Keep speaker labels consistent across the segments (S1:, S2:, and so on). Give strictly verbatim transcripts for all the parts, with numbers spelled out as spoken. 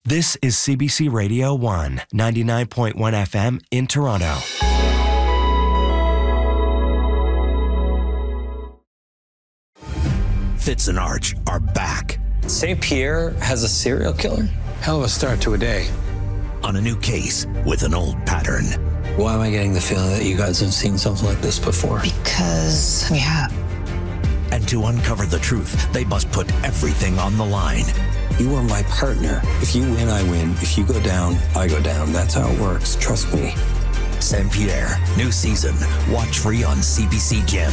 S1: This is C B C Radio one, ninety-nine point one F M in Toronto. Fitz and Arch are back.
S2: Saint Pierre has a serial killer?
S3: Hell of a start to a day.
S1: On a new case with an old pattern.
S2: Why am I getting the feeling that you guys have seen something like this before?
S4: Because we have.
S1: And to uncover the truth, they must put everything on the line.
S2: You are my partner. If you win, I win. If you go down, I go down. That's how it works. Trust me.
S1: Saint Pierre, new season. Watch free on C B C Gem.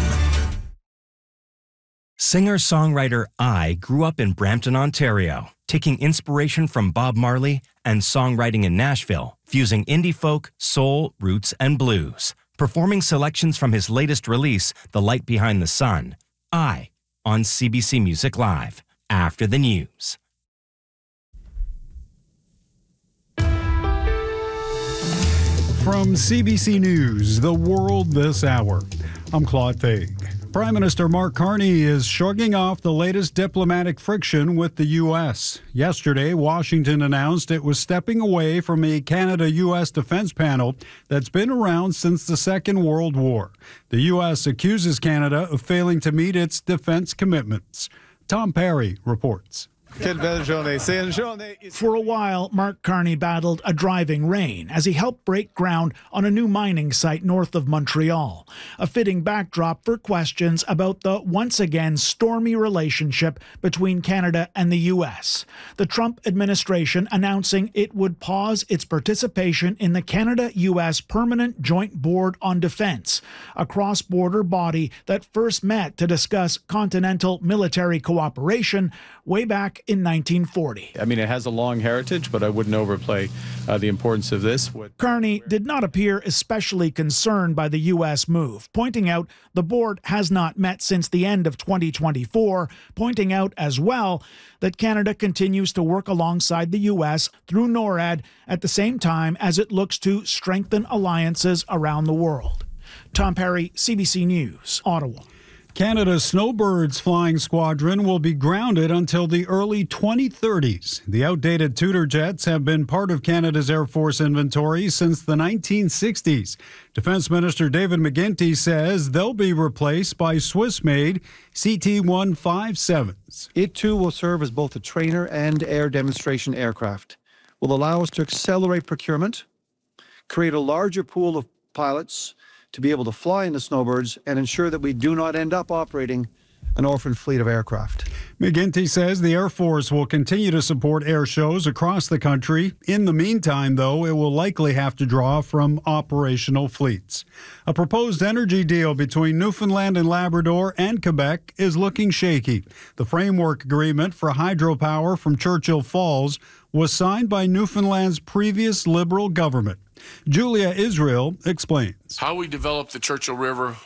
S1: Singer-songwriter I grew up in Brampton, Ontario, taking inspiration from Bob Marley and songwriting in Nashville, fusing indie folk, soul, roots, and blues, performing selections from his latest release, The Light Behind the Sun. I, on C B C Music Live, after the news.
S5: From C B C News, The World This Hour, I'm Claude Faig. Prime Minister Mark Carney is shrugging off the latest diplomatic friction with the U S. Yesterday, Washington announced it was stepping away from a Canada-U S defense panel that's been around since the Second World War. The U S accuses Canada of failing to meet its defense commitments. Tom Perry reports.
S6: For a while, Mark Carney battled a driving rain as he helped break ground on a new mining site north of Montreal, a fitting backdrop for questions about the once again stormy relationship between Canada and the U S. The Trump administration announcing it would pause its participation in the Canada-U S Permanent Joint Board on Defense, a cross-border body that first met to discuss continental military cooperation way back in nineteen forty.
S7: I mean, it has a long heritage, but I wouldn't overplay uh, the importance of this. What...
S6: Carney did not appear especially concerned by the U S move, pointing out the board has not met since the end of twenty twenty-four, pointing out as well that Canada continues to work alongside the U S through NORAD at the same time as it looks to strengthen alliances around the world. Tom Perry, C B C News, Ottawa.
S5: Canada's Snowbirds flying squadron will be grounded until the early twenty thirties. The outdated Tudor jets have been part of Canada's Air Force inventory since the nineteen sixties. Defense Minister David McGuinty says they'll be replaced by Swiss-made C T one fifty-sevens.
S8: It too will serve as both a trainer and air demonstration aircraft. Will allow us to accelerate procurement, create a larger pool of pilots to be able to fly in the Snowbirds and ensure that we do not end up operating an orphaned fleet of aircraft.
S5: McGuinty says the Air Force will continue to support air shows across the country. In the meantime, though, it will likely have to draw from operational fleets. A proposed energy deal between Newfoundland and Labrador and Quebec is looking shaky. The framework agreement for hydropower from Churchill Falls was signed by Newfoundland's previous Liberal government. Julia Israel explains.
S9: How we develop the Churchill River